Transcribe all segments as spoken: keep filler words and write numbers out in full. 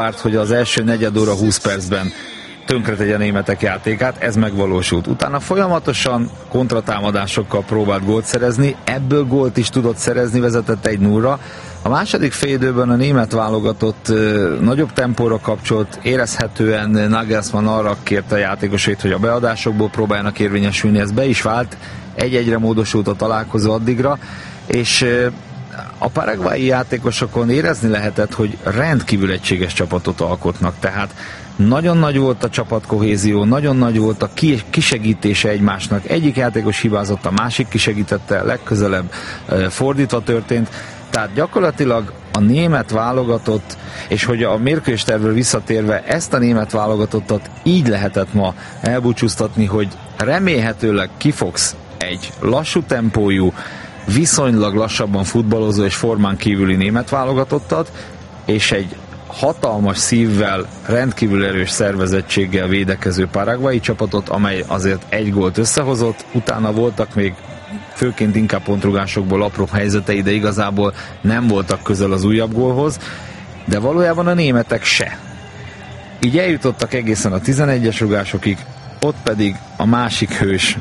várt, hogy az első negyed óra húsz percben tönkretegye a németek játékát, ez megvalósult. Utána folyamatosan kontratámadásokkal próbált gólt szerezni, ebből gólt is tudott szerezni, vezetett egy nullra. A második félidőben a német válogatott ö, nagyobb tempóra kapcsolt, érezhetően Nagelsmann arra kérte a játékosait, hogy a beadásokból próbáljanak érvényesülni, ez be is vált, egy-egyre módosult a találkozó addigra, és ö, a paraguayi játékosokon érezni lehetett, hogy rendkívül egységes csapatot alkotnak, tehát nagyon nagy volt a csapatkohézió, nagyon nagy volt a kisegítése egymásnak. Egyik játékos hibázott, a másik kisegítette, legközelebb fordítva történt. Tehát gyakorlatilag a német válogatott, és hogy a mérkőzéstervről visszatérve ezt a német válogatottat így lehetett ma elbúcsúztatni, hogy remélhetőleg kifogsz egy lassú tempójú, viszonylag lassabban futballozó és formán kívüli német válogatottat, és egy hatalmas szívvel, rendkívül erős szervezettséggel védekező paraguayi csapatot, amely azért egy gólt összehozott, utána voltak még főként inkább pontrugásokból apró helyzetei, de igazából nem voltak közel az újabb gólhoz, de valójában a németek se. Így eljutottak egészen a tizenegyes rugásokig, ott pedig a másik hős,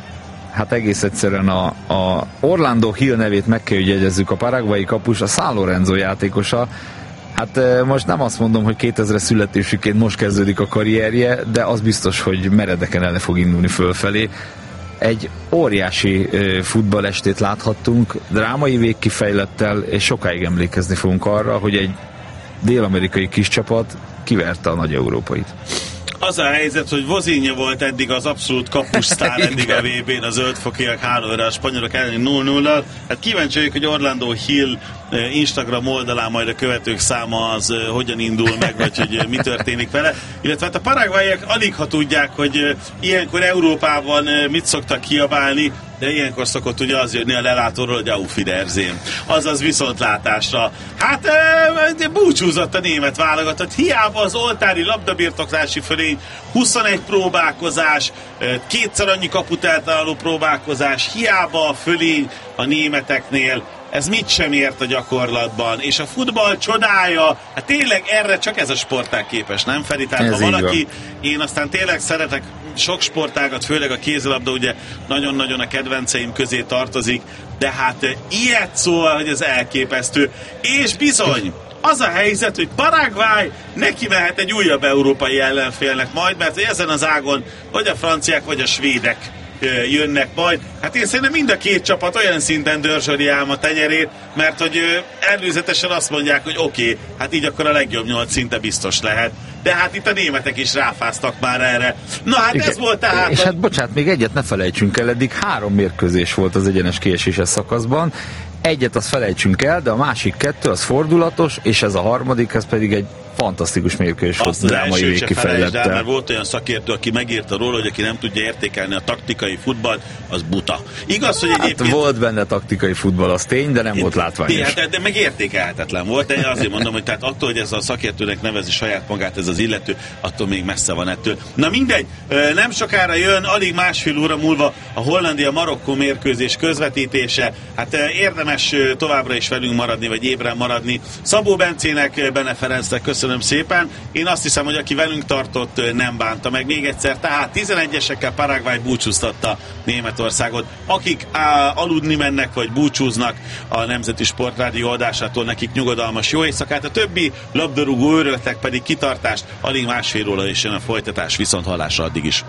hát egész egyszerűen a, a Orlando Hill nevét meg kell, hogy jegyezzük, a paraguayi kapus, a San Lorenzo játékosa. Hát most nem azt mondom, hogy kétezres születésüként most kezdődik a karrierje, de az biztos, hogy meredeken el fog indulni fölfelé. Egy óriási futballestét láthattunk, drámai végkifejlettel, és sokáig emlékezni fogunk arra, hogy egy dél-amerikai kis csapat kiverte a nagy európait. Az a helyzet, hogy Vozinha volt eddig az abszolút kapusztár eddig a vé bén, a zöldfokiak három a spanyolok elleni nulla nulla. Hát kíváncsi vagyok, hogy Orlando Hill Instagram oldalán majd a követők száma az hogyan indul meg, vagy hogy mi történik vele. Illetve hát a paraguayiak alig ha tudják, hogy ilyenkor Európában mit szoktak kiabálni, de ilyenkor szokott ugye az jönni a lelátóról, hogy Auf Wiedersehen. Azaz viszontlátásra. Hát e, búcsúzott a német válogatott. Hiába az oltári labdabirtoklási fölény, huszonegy próbálkozás, kétszer annyi kaput eltaláló próbálkozás, hiába a fölény a németeknél. Ez mit sem ért a gyakorlatban, és a futball csodája, hát tényleg erre csak ez a sportág képes, nem Feri? Tehát ha valaki, én aztán tényleg szeretek sok sportágat, főleg a kézilabda ugye nagyon-nagyon a kedvenceim közé tartozik, de hát ilyet szóval, hogy ez elképesztő. És bizony, az a helyzet, hogy Paraguay neki mehet egy újabb európai ellenfélnek majd, mert ezen az ágon vagy a franciák, vagy a svédek jönnek majd. Hát én szerintem mind a két csapat olyan szinten dörzsöli ám a tenyerét, mert hogy előzetesen azt mondják, hogy oké, okay, hát így akkor a legjobb nyolc szinte biztos lehet. De hát itt a németek is ráfáztak már erre. Na hát igen, ez volt tehát... És hát bocsánat, még egyet ne felejtsünk el, eddig három mérkőzés volt az egyenes kieséses szakaszban. Egyet azt felejtsünk el, de a másik kettő az fordulatos, és ez a harmadik, ez pedig egy fantasztikus mérkőzés volt, drámai végkifejlettel. Mert volt olyan szakértő, aki megírta róla, hogy aki nem tudja értékelni a taktikai futballt, az buta. Igaz, hogy egyébként... Hát volt benne taktikai futball, az tény, de nem volt látványos. Hát, de meg értékelhetetlen volt. Én azért mondom, hogy tehát attól, hogy ez a szakértőnek nevezi saját magát ez az illető, attól még messze van ettől. Na mindegy, nem sokára jön, alig másfél óra múlva a Hollandia-Marokkó mérkőzés közvetítése. Hát érdemes továbbra is velünk maradni, vagy ébren maradni. Szabó Bencének, Bene Ferencnek köszönöm szépen. Én azt hiszem, hogy aki velünk tartott, nem bánta meg még egyszer. Tehát tizenegyesekkel Paraguay búcsúztatta Németországot. Akik á, aludni mennek, vagy búcsúznak a Nemzeti Sportrádió adásától, nekik nyugodalmas jó éjszakát. A többi labdarúgó őrületek pedig kitartást. Alig másfél óra és jön a folytatás, viszont hallásra addig is.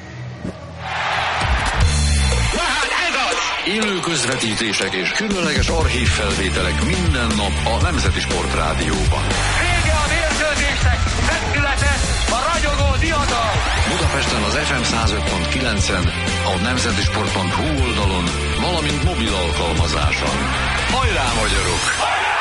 Élő közvetítések és különleges archív felvételek minden nap a Nemzeti Sportrádióban. Vége a mérkőzésnek, feszülete, a ragyogó diadal. Budapesten az ef em száz öt pont kilencen, a nemzetisport pont hu oldalon, valamint mobil alkalmazáson. Hajrá, magyarok!